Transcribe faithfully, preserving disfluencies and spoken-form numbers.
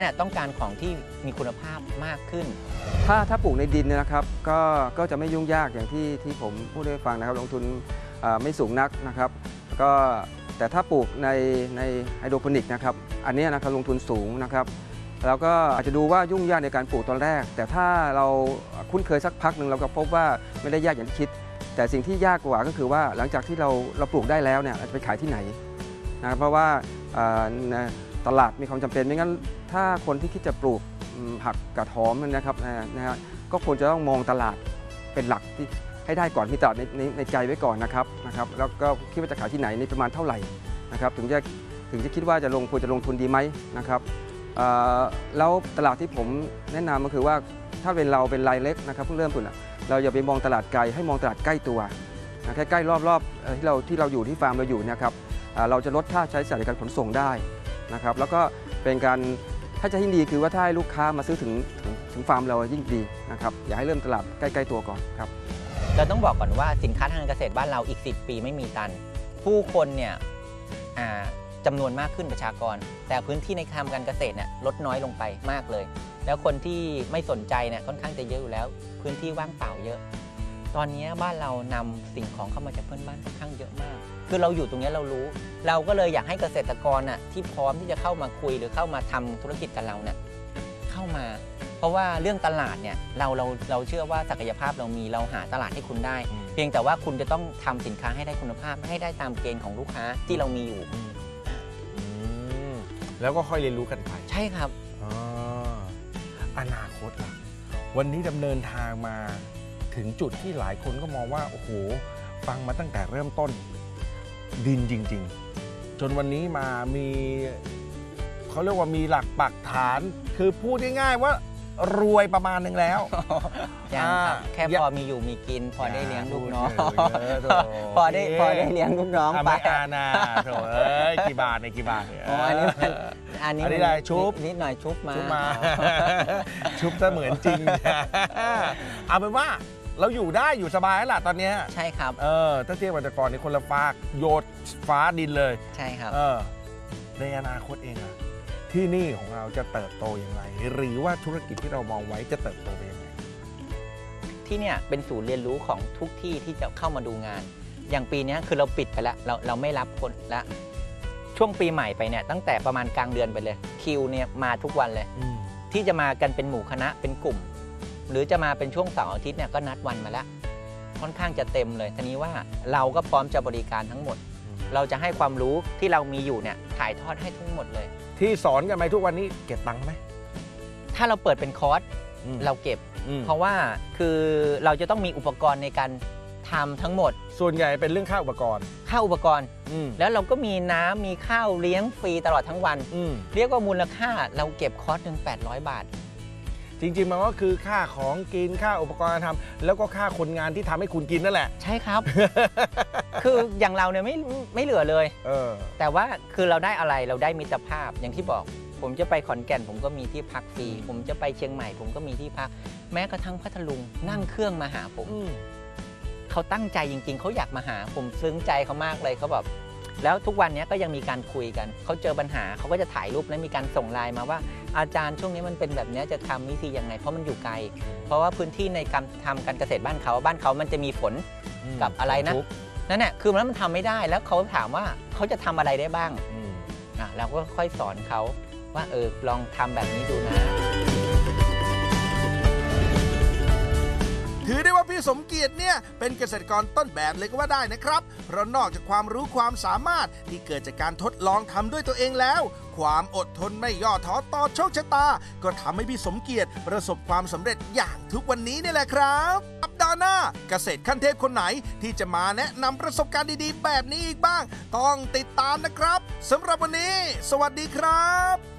เนี่ยต้องการของที่มีคุณภาพมากขึ้นถ้าถ้าปลูกในดินเนี่ยนะครับก็ก็จะไม่ยุ่งยากอย่างที่ที่ผมพูดให้ฟังนะครับลงทุนไม่สูงนักนะครับก็แต่ถ้าปลูกในในไฮโดรโปนิกนะครับอันนี้นะครับลงทุนสูงนะครับแล้วก็อาจจะดูว่ายุ่งยากในการปลูกตอนแรกแต่ถ้าเราคุ้นเคยสักพักหนึ่งเราก็พบว่าไม่ได้ยากอย่างที่คิดแต่สิ่งที่ยากกว่าก็คือว่าหลังจากที่เราเราปลูกได้แล้วเนี่ยเราจะไปขายที่ไหนนะเพราะว่าตลาดมีความจำเป็นไม่งั้นถ้าคนที่คิดจะปลูกผักกาดหอมนะครับนะฮะก็ควรจะต้องมองตลาดเป็นหลักที่ให้ได้ก่อนมีตลาดในในในใจไว้ก่อนนะครับนะครับแล้วก็คิดว่าจะขายที่ไหนในประมาณเท่าไหร่นะครับถึงจะถึงจะคิดว่าจะลงควรจะลงทุนดีไหมนะครับแล้วตลาดที่ผมแนะนำก็คือว่าถ้าเป็นเราเป็นรายเล็กนะครับเพิ่งเริ่มต้นเราอย่าไปมองตลาดไกลให้มองตลาดใกล้ตัวแค่ใกล้รอบๆที่เราที่เราอยู่ที่ฟาร์มเราอยู่นะครับเราจะลดค่าใช้จ่ายในการขนส่งได้นะครับแล้วก็เป็นการถ้าจะยิ่งดีคือว่าถ้าให้ลูกค้ามาซื้อถึงถึงถึงฟาร์มเรายิ่งดีนะครับอย่าให้เริ่มตลาดใกล้ๆตัวก่อนครับเราต้องบอกก่อนว่าสินค้าทางการเกษตรบ้านเราอีกสิบปีไม่มีตันผู้คนเนี่ยจำนวนมากขึ้นประชากรแต่พื้นที่ในทำการเกษตรเนี่ยลดน้อยลงไปมากเลยแล้วคนที่ไม่สนใจเนี่ยค่อนข้างจะเยอะอยู่แล้วพื้นที่ว่างเปล่าเยอะตอนนี้บ้านเรานำสิ่งของเข้ามาจากเพื่อนบ้านค่อนข้างเยอะมากคือเราอยู่ตรงนี้เรารู้เราก็เลยอยากให้เกษตรกรน่ะที่พร้อมที่จะเข้ามาคุยหรือเข้ามาทำธุรกิจกับเราเนี่ยเข้ามาเพราะว่าเรื่องตลาดเนี่ยเราเราเราเชื่อว่าศักยภาพเรามีเราหาตลาดให้คุณได้เพียงแต่ว่าคุณจะต้องทำสินค้าให้ได้คุณภาพให้ได้ตามเกณฑ์ของลูกค้าที่เรามีอยู่แล้วก็ค่อยเรียนรู้กันไปใช่ครับอนาคตล่ะวันนี้ดำเนินทางมาถึงจุดที่หลายคนก็มองว่าโอ้โหฟังมาตั้งแต่เริ่มต้นดินจริงๆจนวันนี้มามีเขาเรียกว่ามีหลักปักฐานคือพูดง่ายๆว่ารวยประมาณหนึ่งแล้วยังครับแค่พอมีอยู่มีกินพอได้เลี้ยงลูกน้องพอได้พอได้เลี้ยงลูกน้องไปอาณาโถเอ้ยกี่บาทในกี่บาทอ๋ออันนี้อันนี้อันนี้ได้ชุบนิดหน่อยชุบมาชุบมาชุบเสมือนจริงเอาเป็นว่าเราอยู่ได้อยู่สบายแล้วล่ะตอนนี้ใช่ครับเออถ้าเทียบกับแต่ก่อนนี่คนละฟากโยดฟ้าดินเลยใช่ครับเออในอนาคตเองอะที่นี่ของเราจะเติบโตอย่างไรหรือว่าธุรกิจที่เรามองไว้จะเติบโตไปยังไงที่เนี่ยเป็นศูนย์เรียนรู้ของทุกที่ที่จะเข้ามาดูงานอย่างปีนี้คือเราปิดไปแล้วเราเราไม่รับคนละช่วงปีใหม่ไปเนี่ยตั้งแต่ประมาณกลางเดือนไปเลยคิวเนี่ยมาทุกวันเลยที่จะมากันเป็นหมู่คณะเป็นกลุ่มหรือจะมาเป็นช่วงเสาร์อาทิตย์เนี่ยก็นัดวันมาแล้วค่อนข้างจะเต็มเลยทีนี้ว่าเราก็พร้อมจะบริการทั้งหมดเราจะให้ความรู้ที่เรามีอยู่เนี่ยถ่ายทอดให้ทั้งหมดเลยที่สอนกันไหมทุกวันนี้เก็บตังค์ไหมถ้าเราเปิดเป็นคอร์สเราเก็บเพราะว่าคือเราจะต้องมีอุปกรณ์ในการทำทั้งหมดส่วนใหญ่เป็นเรื่องค่าอุปกรณ์ค่าอุปกรณ์แล้วเราก็มีน้ำมีข้าวเลี้ยงฟรีตลอดทั้งวันเรียกว่ามูลค่าเราเก็บคอร์สหนึ่งแปดร้อยบาทจริงๆมันก็คือค่าของกินค่าอุปกรณ์ทำแล้วก็ค่าคนงานที่ทำให้คุณกินนั่นแหละใช่ครับ คืออย่างเราเนี่ยไม่ไม่เหลือเลยเออแต่ว่าคือเราได้อะไรเราได้มิตรภาพอย่างที่บอกผมจะไปขอนแก่นผมก็มีที่พักฟรีผมจะไปเชียงใหม่ผมก็มีที่พักแม้กระทั่งพัทลุงนั่งเครื่องมาหาผมเขาตั้งใจจริงๆเขาอยากมาหาผมซึ้งใจเขามากเลยเขาแบบแล้วทุกวันนี้ก็ยังมีการคุยกันเขาเจอปัญหาเขาก็จะถ่ายรูปแล้วมีการส่งไลน์มาว่าอาจารย์ช่วงนี้มันเป็นแบบนี้จะทำวิธียังไงเพราะมันอยู่ไกลเพราะว่าพื้นที่ในการทำการเกษตรบ้านเขาบ้านเขามันจะมีฝนกับอะไรนะนั่นแหละคือมันทำไม่ได้แล้วเขาถามว่าเขาจะทำอะไรได้บ้างอ่ะเราก็ค่อยสอนเขาว่าเออลองทำแบบนี้ดูนะถือได้ว่าพี่สมเกียรติเนี่ยเป็นเกษตรกรต้นแบบเลยก็ว่าได้นะครับเพราะนอกจากความรู้ความสามารถที่เกิดจากการทดลองทำด้วยตัวเองแล้วความอดทนไม่ย่อท้อต่อโชคชะตาก็ทำให้พี่สมเกียรติประสบความสำเร็จอย่างทุกวันนี้นี่แหละครับสัปดาห์หน้าเกษตรขั้นเทพคนไหนที่จะมาแนะนำประสบการณ์ดีๆแบบนี้อีกบ้างต้องติดตามนะครับสำหรับวันนี้สวัสดีครับ